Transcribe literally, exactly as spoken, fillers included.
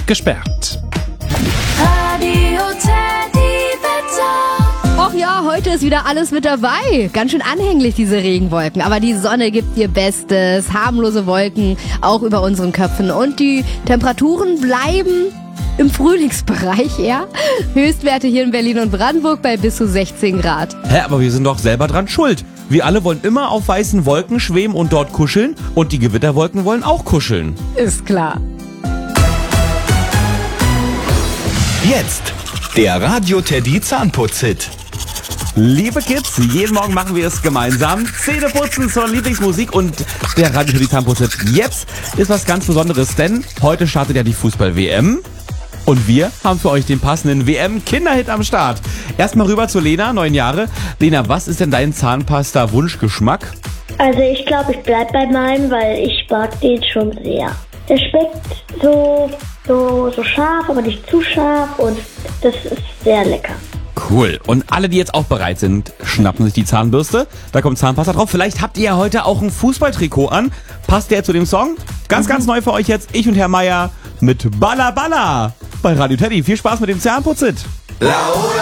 gesperrt. Radio Teddy Wetter. Och ja, heute ist wieder alles mit dabei. Ganz schön anhänglich, diese Regenwolken. Aber die Sonne gibt ihr Bestes. Harmlose Wolken auch über unseren Köpfen. Und die Temperaturen bleiben im Frühlingsbereich, ja. Höchstwerte hier in Berlin und Brandenburg bei bis zu sechzehn Grad. Hä, aber wir sind doch selber dran schuld. Wir alle wollen immer auf weißen Wolken schweben und dort kuscheln. Und die Gewitterwolken wollen auch kuscheln. Ist klar. Jetzt der Radio Teddy Zahnputz-Hit. Liebe Kids, jeden Morgen machen wir es gemeinsam. Zähneputzen zur Lieblingsmusik und der Radio Teddy Zahnputz-Hit. Jetzt ist was ganz Besonderes, denn heute startet ja die Fußball-W M. Und wir haben für euch den passenden W M-Kinderhit am Start. Erstmal rüber zu Lena, neun Jahre. Lena, was ist denn dein Zahnpasta-Wunschgeschmack? Also ich glaube, ich bleib bei meinem, weil ich mag den schon sehr. Der schmeckt so, so, so scharf, aber nicht zu scharf und das ist sehr lecker. Cool. Und alle, die jetzt auch bereit sind, schnappen sich die Zahnbürste. Da kommt Zahnpasta drauf. Vielleicht habt ihr ja heute auch ein Fußballtrikot an. Passt der zu dem Song? Ganz, mhm. ganz neu für euch jetzt. Ich und Herr Meier mit Balla Balla bei Radio Teddy. Viel Spaß mit dem Zahnputz-Hit.